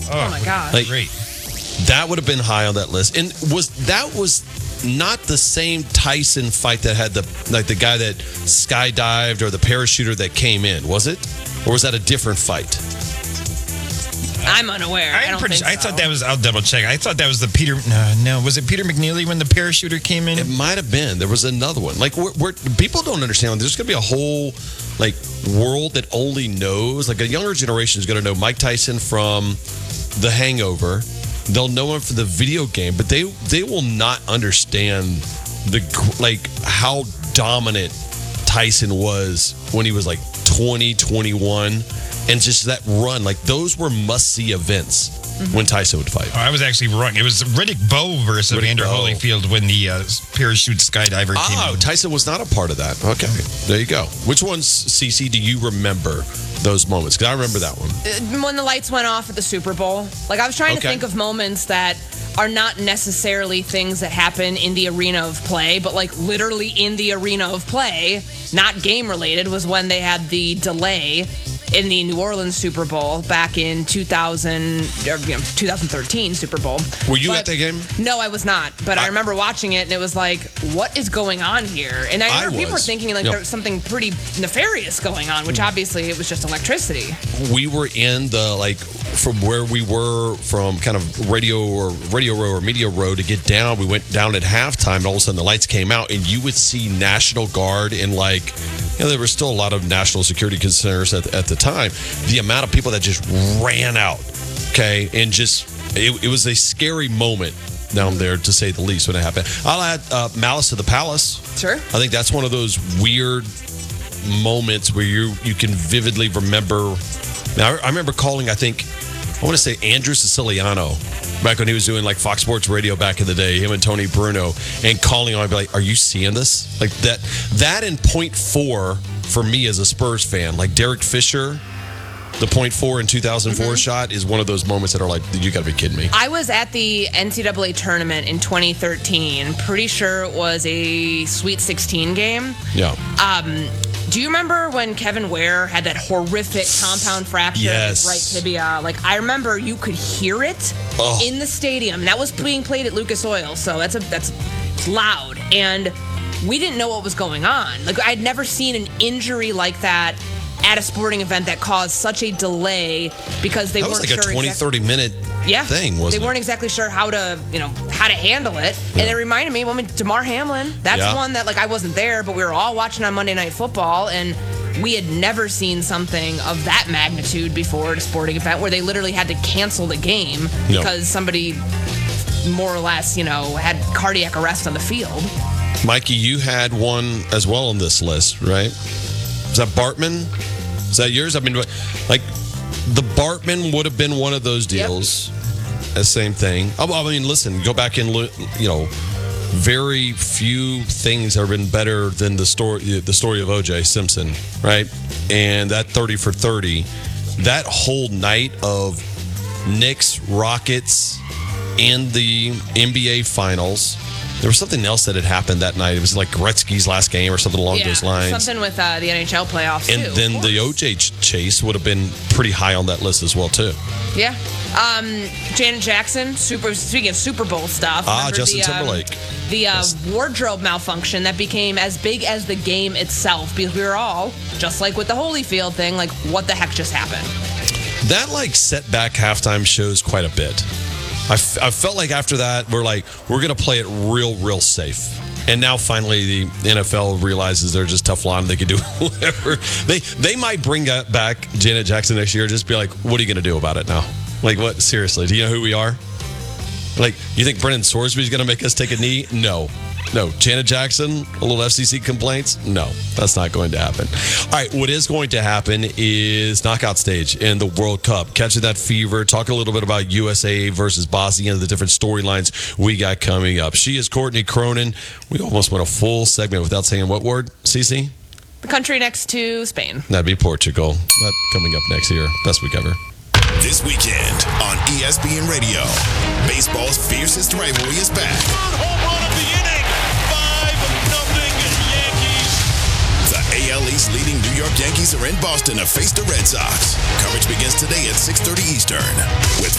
Oh my God. Like, Great. that would have been high on that list. And was not the same Tyson fight that had the guy that skydived or the parachuter that came in, was it? Or was that a different fight? I'm unaware. I thought that was. I'll double check. I thought that was the Peter. No. Was it Peter McNeely when the parachuter came in? It might have been. There was another one. Like, we're people don't understand. There's going to be a whole world that only knows. Like, a younger generation is going to know Mike Tyson from The Hangover. They'll know him from the video game, but they will not understand how dominant Tyson was when he was 20, 21, and just that run. Like, those were must-see events when Tyson would fight. Oh, I was actually wrong. It was Riddick Bowe versus Evander Holyfield when the parachute skydiver came in. Oh, Tyson was not a part of that. Okay, there you go. Which ones, Cece, do you remember those moments? Because I remember that one. When the lights went off at the Super Bowl. I was trying to think of moments that are not necessarily things that happen in the arena of play, but literally in the arena of play, not game related, was when they had the delay in the New Orleans Super Bowl back in 2013 Super Bowl. Were you at that game? No, I was not. But I remember watching it, and it was what is going on here? And I remember people were thinking there was something pretty nefarious going on, which obviously it was just electricity. We were in the from where we were from kind of radio row or media row to get down. We went down at halftime, and all of a sudden the lights came out, and you would see National Guard and there were still a lot of national security concerns at the time. The amount of people that just ran out, and just it was a scary moment down there, to say the least, when it happened. I'll add Malice to the Palace. Sure. I think that's one of those weird moments where you can vividly remember. Now, I remember calling, I want to say Andrew Siciliano, back when he was doing Fox Sports Radio back in the day, him and Tony Bruno, and calling on, I'd be like, are you seeing this? That and .4 for me as a Spurs fan, Derek Fisher, the .4 in 2004 shot is one of those moments that are you got to be kidding me. I was at the NCAA tournament in 2013. Pretty sure it was a Sweet 16 game. Yeah. Do you remember when Kevin Ware had that horrific compound fracture in his right tibia? I remember you could hear it in the stadium. That was being played at Lucas Oil, so that's loud. And we didn't know what was going on. I'd never seen an injury like that at a sporting event that caused such a delay because they weren't sure. That was a 30 minute thing, wasn't it? They weren't exactly sure how to handle it. Yeah. And it reminded me, Damar Hamlin, that's one that I wasn't there, but we were all watching on Monday Night Football, and we had never seen something of that magnitude before at a sporting event where they literally had to cancel the game because somebody more or less, had cardiac arrest on the field. Mikey, you had one as well on this list, right? Is that Bartman? Is that yours? I mean, the Bartman would have been one of those deals. Yep. Same thing. I mean, listen, go back and look, very few things have been better than the story of O.J. Simpson, right? And that 30 for 30, that whole night of Knicks, Rockets, and the NBA Finals. There was something else that had happened that night. It was Gretzky's last game or something along those lines. Something with the NHL playoffs, too. And then the O.J. chase would have been pretty high on that list as well, too. Yeah. Janet Jackson, speaking of Super Bowl stuff. Justin Timberlake. The wardrobe malfunction that became as big as the game itself, because we were all, just like with the Holyfield thing, what the heck just happened? That, set back halftime shows quite a bit. I felt like after that, we're going to play it real safe. And now finally the NFL realizes they're just Teflon. They can do whatever. They might bring back Janet Jackson next year. Just be like, what are you going to do about it now? What? Seriously, do you know who we are? You think Brendan Sorsby's going to make us take a knee? No. Janet Jackson, a little FCC complaints? No, that's not going to happen. All right, what is going to happen is knockout stage in the World Cup. Catching that fever, talk a little bit about USA versus Bosnia and the different storylines we got coming up. She is Courtney Cronin. We almost went a full segment without saying what word, Cece? The country next to Spain. That'd be Portugal. That coming up next year. Best week ever. This weekend on ESPN Radio, baseball's fiercest rivalry is back. Home run of the inning, 5-0 Yankees. The AL East leading New York Yankees are in Boston to face the Red Sox. Coverage begins today at 6:30 Eastern with